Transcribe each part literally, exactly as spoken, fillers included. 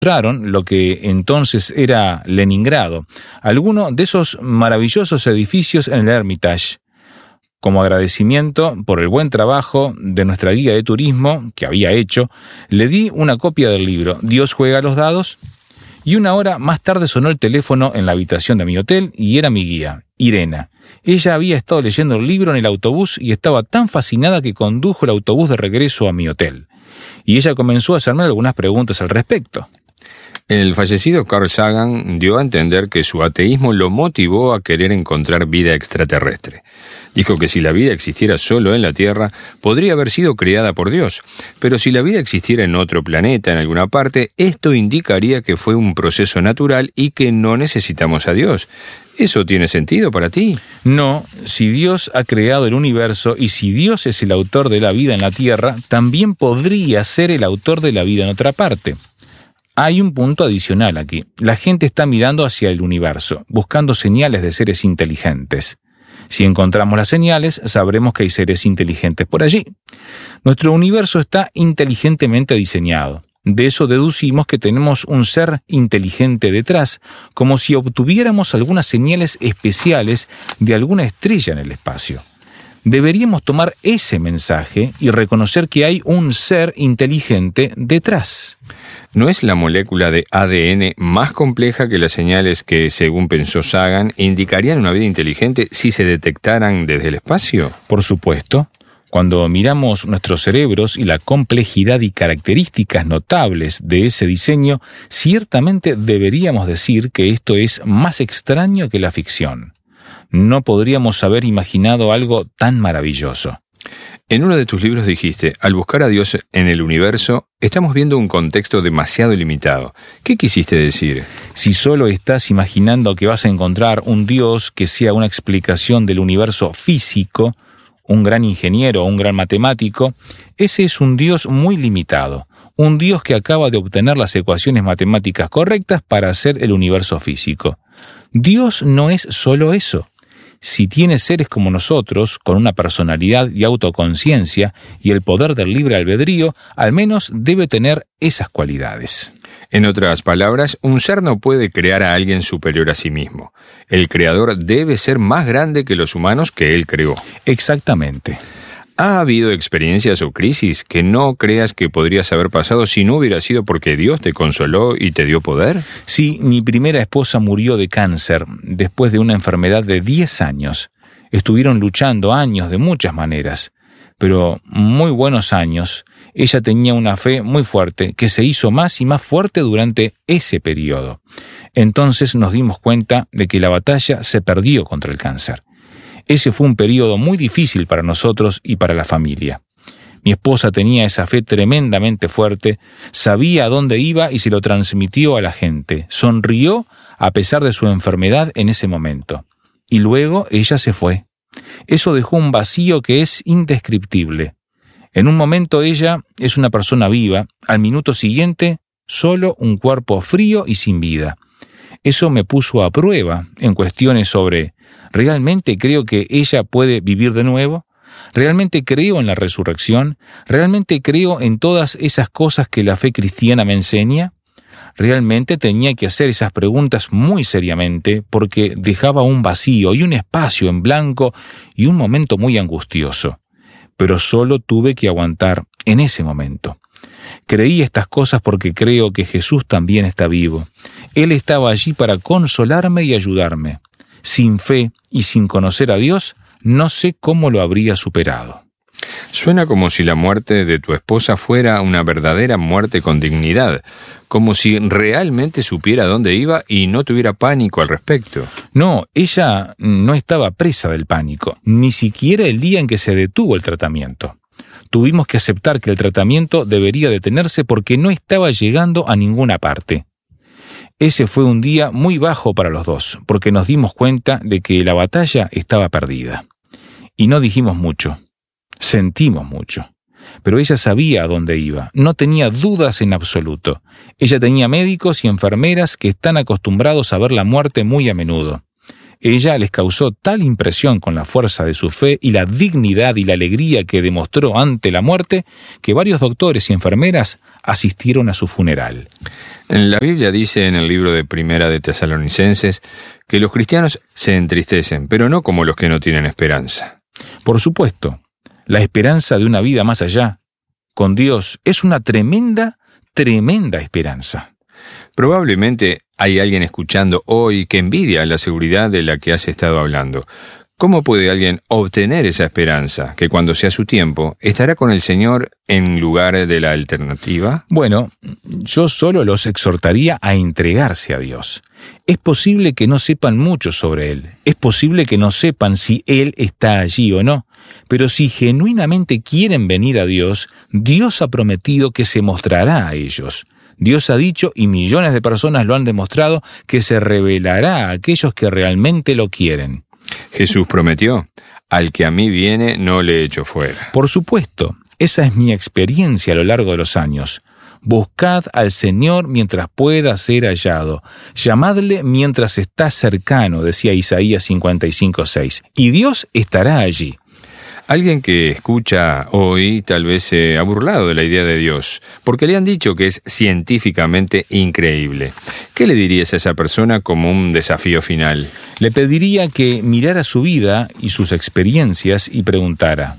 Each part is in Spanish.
mostraron lo que entonces era Leningrado, alguno de esos maravillosos edificios en el Hermitage. Como agradecimiento por el buen trabajo de nuestra guía de turismo que había hecho, le di una copia del libro Dios juega a los dados, y una hora más tarde sonó el teléfono en la habitación de mi hotel y era mi guía, Irena. Ella había estado leyendo el libro en el autobús y estaba tan fascinada que condujo el autobús de regreso a mi hotel. Y ella comenzó a hacerme algunas preguntas al respecto. El fallecido Carl Sagan dio a entender que su ateísmo lo motivó a querer encontrar vida extraterrestre. Dijo que si la vida existiera solo en la Tierra, podría haber sido creada por Dios. Pero si la vida existiera en otro planeta, en alguna parte, esto indicaría que fue un proceso natural y que no necesitamos a Dios. ¿Eso tiene sentido para ti? No, si Dios ha creado el universo y si Dios es el autor de la vida en la Tierra, también podría ser el autor de la vida en otra parte. Hay un punto adicional aquí. La gente está mirando hacia el universo, buscando señales de seres inteligentes. Si encontramos las señales, sabremos que hay seres inteligentes por allí. Nuestro universo está inteligentemente diseñado. De eso deducimos que tenemos un ser inteligente detrás, como si obtuviéramos algunas señales especiales de alguna estrella en el espacio. Deberíamos tomar ese mensaje y reconocer que hay un ser inteligente detrás. ¿No es la molécula de A D N más compleja que las señales que, según pensó Sagan, indicarían una vida inteligente si se detectaran desde el espacio? Por supuesto. Cuando miramos nuestros cerebros y la complejidad y características notables de ese diseño, ciertamente deberíamos decir que esto es más extraño que la ficción. No podríamos haber imaginado algo tan maravilloso. En uno de tus libros dijiste, al buscar a Dios en el universo, estamos viendo un contexto demasiado limitado. ¿Qué quisiste decir? Si solo estás imaginando que vas a encontrar un Dios que sea una explicación del universo físico, un gran ingeniero o un gran matemático, ese es un Dios muy limitado, un Dios que acaba de obtener las ecuaciones matemáticas correctas para hacer el universo físico. Dios no es solo eso. Si tiene seres como nosotros, con una personalidad y autoconciencia y el poder del libre albedrío, al menos debe tener esas cualidades. En otras palabras, un ser no puede crear a alguien superior a sí mismo. El creador debe ser más grande que los humanos que él creó. Exactamente. ¿Ha habido experiencias o crisis que no creas que podrías haber pasado si no hubiera sido porque Dios te consoló y te dio poder? Sí, mi primera esposa murió de cáncer después de una enfermedad de diez años. Estuvieron luchando años de muchas maneras, pero muy buenos años. Ella tenía una fe muy fuerte que se hizo más y más fuerte durante ese periodo. Entonces nos dimos cuenta de que la batalla se perdió contra el cáncer. Ese fue un periodo muy difícil para nosotros y para la familia. Mi esposa tenía esa fe tremendamente fuerte, sabía a dónde iba y se lo transmitió a la gente. Sonrió a pesar de su enfermedad en ese momento. Y luego ella se fue. Eso dejó un vacío que es indescriptible. En un momento ella es una persona viva, al minuto siguiente, solo un cuerpo frío y sin vida. Eso me puso a prueba en cuestiones sobre ¿realmente creo que ella puede vivir de nuevo? ¿Realmente creo en la resurrección? ¿Realmente creo en todas esas cosas que la fe cristiana me enseña? Realmente tenía que hacer esas preguntas muy seriamente porque dejaba un vacío y un espacio en blanco y un momento muy angustioso. Pero solo tuve que aguantar en ese momento. Creí estas cosas porque creo que Jesús también está vivo. Él estaba allí para consolarme y ayudarme. Sin fe y sin conocer a Dios, no sé cómo lo habría superado. Suena como si la muerte de tu esposa fuera una verdadera muerte con dignidad, como si realmente supiera dónde iba y no tuviera pánico al respecto. No, ella no estaba presa del pánico, ni siquiera el día en que se detuvo el tratamiento. Tuvimos que aceptar que el tratamiento debería detenerse porque no estaba llegando a ninguna parte. Ese fue un día muy bajo para los dos, porque nos dimos cuenta de que la batalla estaba perdida. Y no dijimos mucho. Sentimos mucho. Pero ella sabía a dónde iba, no tenía dudas en absoluto. Ella tenía médicos y enfermeras que están acostumbrados a ver la muerte muy a menudo. Ella les causó tal impresión con la fuerza de su fe y la dignidad y la alegría que demostró ante la muerte, que varios doctores y enfermeras asistieron a su funeral. La Biblia dice en el libro de Primera de Tesalonicenses que los cristianos se entristecen, pero no como los que no tienen esperanza. Por supuesto, la esperanza de una vida más allá, con Dios, es una tremenda, tremenda esperanza. Probablemente hay alguien escuchando hoy que envidia la seguridad de la que has estado hablando. ¿Cómo puede alguien obtener esa esperanza, que cuando sea su tiempo, estará con el Señor en lugar de la alternativa? Bueno, yo solo los exhortaría a entregarse a Dios. Es posible que no sepan mucho sobre Él, es posible que no sepan si Él está allí o no, pero si genuinamente quieren venir a Dios, Dios ha prometido que se mostrará a ellos. Dios ha dicho, y millones de personas lo han demostrado, que se revelará a aquellos que realmente lo quieren. Jesús prometió, al que a mí viene no le echo fuera. Por supuesto, esa es mi experiencia a lo largo de los años. Buscad al Señor mientras pueda ser hallado. Llamadle mientras está cercano, decía Isaías cincuenta y cinco seis. Y Dios estará allí. Alguien que escucha hoy tal vez se ha burlado de la idea de Dios, porque le han dicho que es científicamente increíble. ¿Qué le dirías a esa persona como un desafío final? Le pediría que mirara su vida y sus experiencias y preguntara,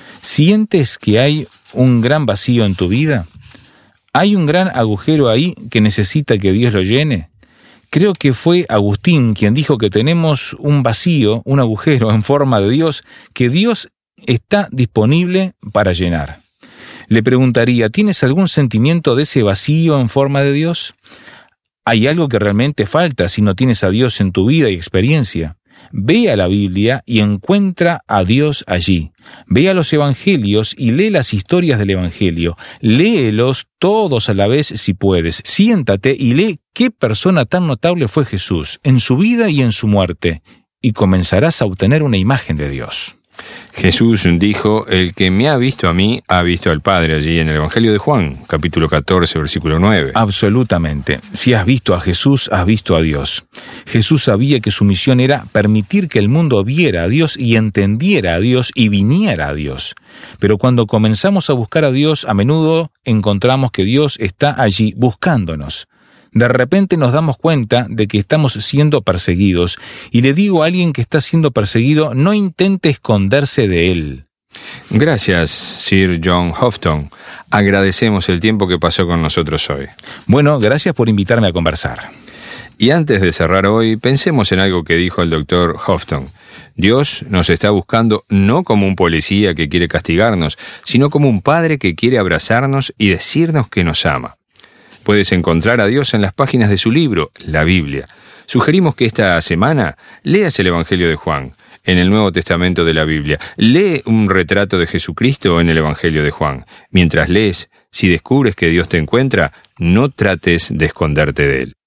¿sientes que hay un gran vacío en tu vida? ¿Hay un gran agujero ahí que necesita que Dios lo llene? Creo que fue Agustín quien dijo que tenemos un vacío, un agujero en forma de Dios, que Dios está disponible para llenar. Le preguntaría, ¿tienes algún sentimiento de ese vacío en forma de Dios? ¿Hay algo que realmente falta si no tienes a Dios en tu vida y experiencia? Ve a la Biblia y encuentra a Dios allí. Ve a los evangelios y lee las historias del evangelio. Léelos todos a la vez si puedes. Siéntate y lee qué persona tan notable fue Jesús en su vida y en su muerte, y comenzarás a obtener una imagen de Dios. Jesús dijo, el que me ha visto a mí, ha visto al Padre, allí en el Evangelio de Juan, capítulo catorce, versículo nueve. Absolutamente. Si has visto a Jesús, has visto a Dios. Jesús sabía que su misión era permitir que el mundo viera a Dios y entendiera a Dios y viniera a Dios. Pero cuando comenzamos a buscar a Dios, a menudo encontramos que Dios está allí buscándonos. De repente nos damos cuenta de que estamos siendo perseguidos, y le digo a alguien que está siendo perseguido, no intente esconderse de él. Gracias, Sir John Houghton. Agradecemos el tiempo que pasó con nosotros hoy. Bueno, gracias por invitarme a conversar. Y antes de cerrar hoy, pensemos en algo que dijo el doctor Houghton. Dios nos está buscando no como un policía que quiere castigarnos, sino como un padre que quiere abrazarnos y decirnos que nos ama. Puedes encontrar a Dios en las páginas de su libro, la Biblia. Sugerimos que esta semana leas el Evangelio de Juan, en el Nuevo Testamento de la Biblia. Lee un retrato de Jesucristo en el Evangelio de Juan. Mientras lees, si descubres que Dios te encuentra, no trates de esconderte de Él.